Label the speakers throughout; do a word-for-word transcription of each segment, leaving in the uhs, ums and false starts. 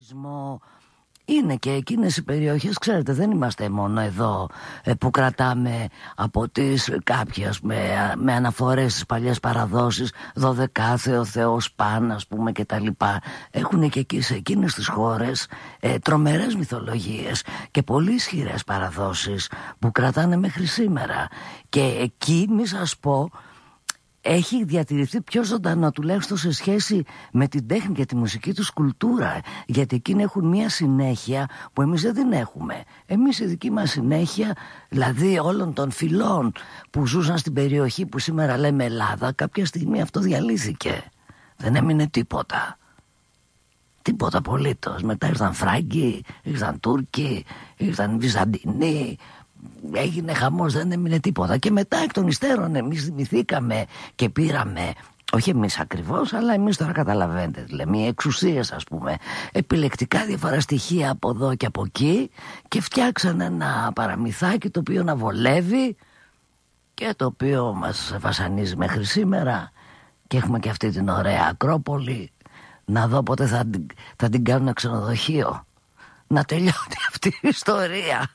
Speaker 1: Είναι και εκείνες οι περιοχές, ξέρετε, δεν είμαστε μόνο εδώ ε, που κρατάμε από τις κάποιες με, με αναφορές στις παλιές παραδόσεις, Δωδεκάθεο, Θεός Παν, ας πούμε, και τα λοιπά. Έχουν και εκεί σε εκείνες τις χώρες ε, τρομερές μυθολογίες και πολύ ισχυρές παραδόσεις που κρατάνε μέχρι σήμερα. Και εκεί, μη σας πω, έχει διατηρηθεί πιο ζωντανό, τουλάχιστον σε σχέση με την τέχνη και τη μουσική τους κουλτούρα, γιατί εκείνοι έχουν μια συνέχεια που εμείς δεν την έχουμε. Εμείς η δική μας συνέχεια, δηλαδή όλων των φυλών που ζούσαν στην περιοχή που σήμερα λέμε Ελλάδα, κάποια στιγμή αυτό διαλύθηκε. Δεν έμεινε τίποτα. Τίποτα απολύτως. Μετά ήρθαν Φράγκοι, ήρθαν Τούρκοι, ήρθαν Βυζαντινοί. Έγινε χαμός, δεν έμεινε τίποτα. Και μετά εκ των υστέρων εμείς θυμηθήκαμε και πήραμε, όχι εμείς ακριβώς, αλλά εμείς τώρα καταλαβαίνετε, λέμε, οι εξουσίες, ας πούμε, επιλεκτικά διάφορα στοιχεία από εδώ και από εκεί, και φτιάξαν ένα παραμυθάκι το οποίο να βολεύει και το οποίο μας βασανίζει μέχρι σήμερα. Και έχουμε και αυτή την ωραία Ακρόπολη. Να δω πότε θα, θα την κάνουν ξενοδοχείο, να τελειώνει αυτή η ιστορία.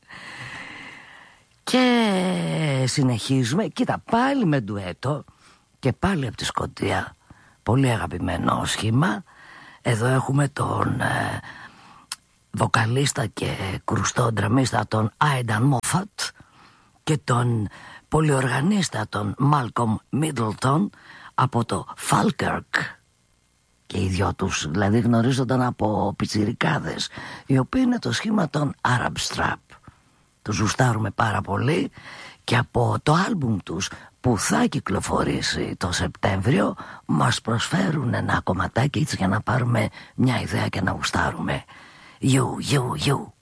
Speaker 1: Και συνεχίζουμε. Κοίτα, πάλι με ντουέτο και πάλι από τη Σκωτία. Πολύ αγαπημένο σχήμα. Εδώ έχουμε τον ε, βοκαλίστα και κρουστό ντραμίστα τον Άινταν Μόφατ και τον πολυοργανίστα τον Μάλκομ Μίτλτον από το Φάλκερκ. Και οι δυο τους δηλαδή γνωρίζονταν από πιτσιρικάδες, οι οποίοι είναι το σχήμα των Arab Strap. Τους γουστάρουμε πάρα πολύ και από το άλμπουμ τους που θα κυκλοφορήσει το Σεπτέμβριο μας προσφέρουν ένα κομματάκι έτσι για να πάρουμε μια ιδέα και να γουστάρουμε. You, you, you.